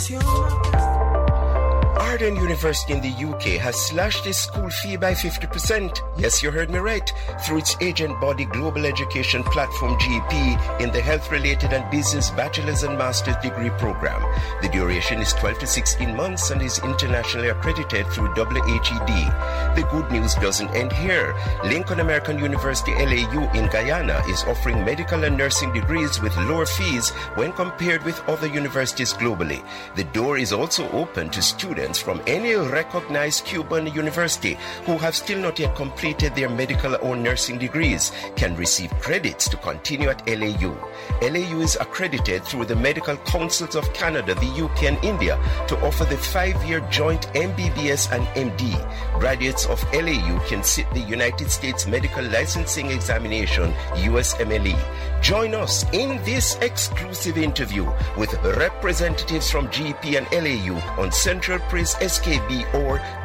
Arden University in the UK has slashed its school fee by 50%. Yes, you heard me right. Through its agent body Global Education Platform GEP in the Health-Related and Business Bachelor's and Master's Degree Program. The duration is 12 to 16 months and is internationally accredited through WHED. The good news doesn't end here. Lincoln American University LAU in Guyana is offering medical and nursing degrees with lower fees when compared with other universities globally. The door is also open to students from any recognized Cuban university who have still not yet completed their medical or nursing degrees can receive credits to continue at LAU. LAU is accredited through the Medical Councils of Canada, the UK and India to offer the 5-year joint MBBS and MD. Graduates of LAU can sit the United States Medical Licensing Examination, USMLE. Join us in this exclusive interview with representatives from GEP and LAU on Central Press SKB or